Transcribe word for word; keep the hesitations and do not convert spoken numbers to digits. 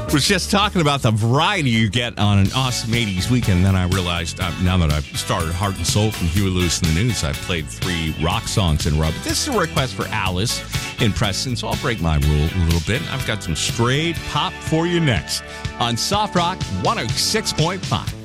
Was just talking about the variety you get on an awesome eighties weekend. Then I realized, uh, now that I've started Heart and Soul from Huey Lewis and the News, I've played three rock songs in a row. But this is a request for Alice in Preston, so I'll break my rule a little bit. I've got some straight pop for you next on Soft Rock one oh six point five.